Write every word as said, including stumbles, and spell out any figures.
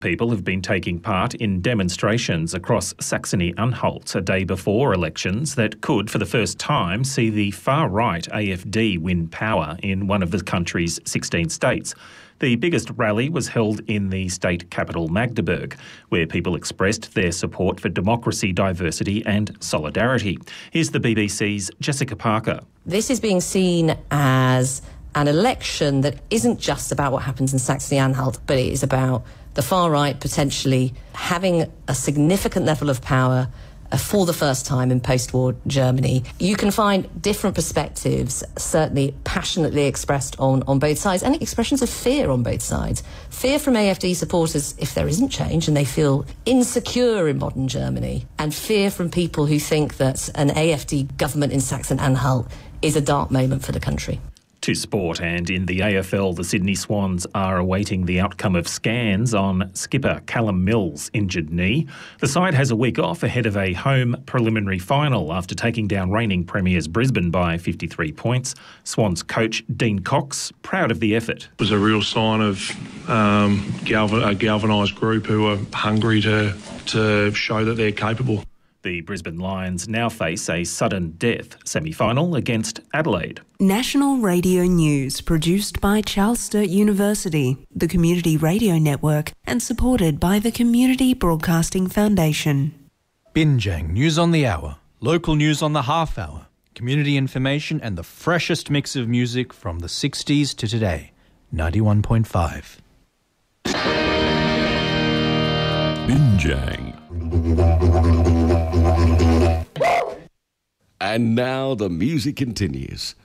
People have been taking part in demonstrations across Saxony-Anhalt a day before elections that could, for the first time, see the far-right A F D win power in one of the country's sixteen states. The biggest rally was held in the state capital Magdeburg, where people expressed their support for democracy, diversity and solidarity. Here's the B B C's Jessica Parker. This is being seen as an election that isn't just about what happens in Saxony-Anhalt, but it is about the far right potentially having a significant level of power uh, for the first time in post-war Germany. You can find different perspectives, certainly passionately expressed on, on both sides, and expressions of fear on both sides. Fear from A F D supporters if there isn't change and they feel insecure in modern Germany, and fear from people who think that an A F D government in Saxony-Anhalt is a dark moment for the country. To sport, and in the A F L, the Sydney Swans are awaiting the outcome of scans on skipper Callum Mills' injured knee. The side has a week off ahead of a home preliminary final after taking down reigning premiers Brisbane by fifty-three points. Swans coach Dean Cox, proud of the effort. It was a real sign of um, galvan- a galvanised group who are hungry to, to show that they're capable. The Brisbane Lions now face a sudden death semi-final against Adelaide. National Radio News, produced by Charles Sturt University, the Community Radio Network, and supported by the Community Broadcasting Foundation. Binjang News on the Hour, local news on the half hour, community information and the freshest mix of music from the sixties to today. ninety-one point five. Binjang. And now the music continues.